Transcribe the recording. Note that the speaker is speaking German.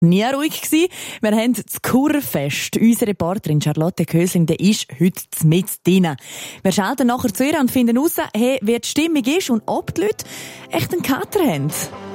Nie ruhig gsi. Wir haben das Kurfest. Unsere Reporterin Charlotte Kösling, die ist heute mit drin. Wir schalten nachher zu ihr und finden heraus, wie die Stimmung ist und ob die Leute echt einen Kater haben.